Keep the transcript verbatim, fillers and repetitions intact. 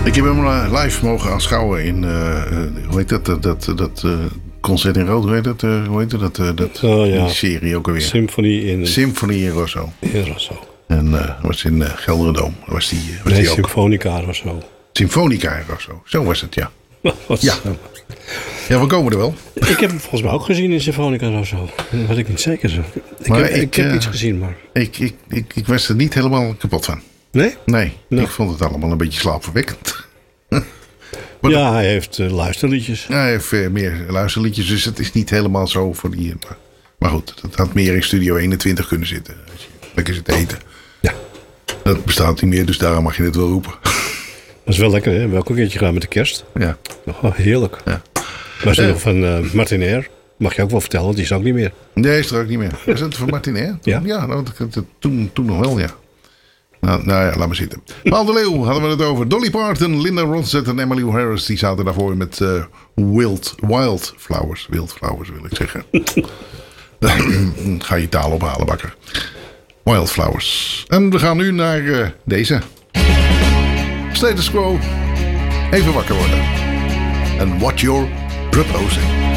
Ik heb hem live mogen aanschouwen in, uh, hoe heet dat, dat, dat, dat uh, Concert in Rood, hoe heet dat, uh, hoe heet dat, uh, dat oh, ja. die serie ook alweer. Symfonie in... Symfonie in Rosso. In Rosso. En uh, dat was in uh, Gelderdoom. Was die, was nee, die ook. Symfonica Rosso. Symfonica in Rosso, zo was het, ja. Wat ja. Ja, we komen er wel. Ik heb hem volgens mij ook gezien in Symfonica Rosso. Dat weet ik niet zeker. Ik, heb, ik, ik heb uh, iets gezien, maar... Ik, ik, ik, ik was er niet helemaal kapot van. Nee? Nee, no. Ik vond het allemaal een beetje slaapverwekkend. Maar ja, hij heeft uh, luisterliedjes. Ja, hij heeft uh, meer luisterliedjes, dus het is niet helemaal zo voor die... Maar, maar goed, het had meer in Studio eenentwintig kunnen zitten. Als je lekker zit eten. Ja. Dat bestaat niet meer, dus daarom mag je het wel roepen. Dat is wel lekker, hè? Welke keertje gaan met de kerst. Ja. Oh, heerlijk. Ja. Maar ze uh, nog van uh, Martinair. Mag je ook wel vertellen, die is ook niet meer. Nee, is er ook niet meer. Is het van Martinair? Ja. Ja, nou, toen, toen nog wel, ja. Nou, nou ja, laat maar zitten. Paul de Leeuw hadden we het over. Dolly Parton, Linda Ronstadt en Emmylou Harris. Die zaten daarvoor met uh, Wild, Wild Flowers. Wild Flowers wil ik zeggen. Ga je taal ophalen, bakker. Wild Flowers. En we gaan nu naar uh, deze. Status Quo. Even wakker worden. And what you're proposing.